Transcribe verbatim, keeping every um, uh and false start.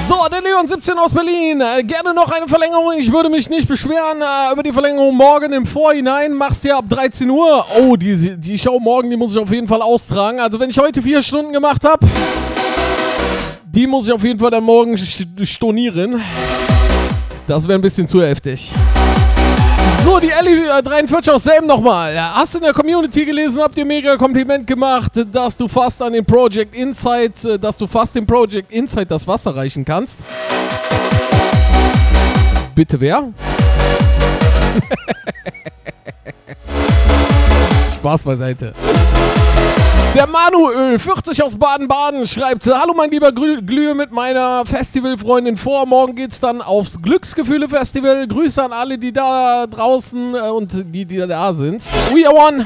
So, der Leon siebzehn aus Berlin. Äh, gerne noch eine Verlängerung. Ich würde mich nicht beschweren äh, über die Verlängerung morgen im Vorhinein. Machst du ja ab dreizehn Uhr. Oh, die, die Show morgen, die muss ich auf jeden Fall austragen. Also wenn ich heute vier Stunden gemacht habe, die muss ich auf jeden Fall dann morgen stornieren. Das wäre ein bisschen zu heftig. So, die Ellie äh, dreiundvierzig aus Selben nochmal. Hast du in der Community gelesen, habt ihr mega Kompliment gemacht, dass du fast an den Project Insight, äh, dass du fast dem Project Insight das Wasser reichen kannst? Bitte wer? Spaß beiseite. Der Manuöl vierzig aus Baden-Baden schreibt: Hallo mein lieber Glü- Glühe mit meiner Festivalfreundin vor. Morgen geht's dann aufs Glücksgefühle-Festival. Grüße an alle, die da draußen äh, und die, die da sind. We are one.